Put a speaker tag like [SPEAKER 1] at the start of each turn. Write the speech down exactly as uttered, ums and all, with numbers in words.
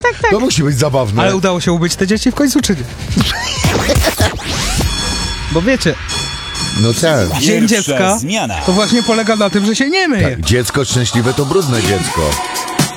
[SPEAKER 1] tak, tak.
[SPEAKER 2] To musi być zabawne.
[SPEAKER 1] Ale udało się ubyć te dzieci w końcu, czy nie? Bo wiecie,
[SPEAKER 2] No tak.
[SPEAKER 1] dzień dziecka
[SPEAKER 3] zmiana.
[SPEAKER 1] to właśnie polega na tym, że się nie myje.
[SPEAKER 2] Tak. Dziecko szczęśliwe to brudne dziecko.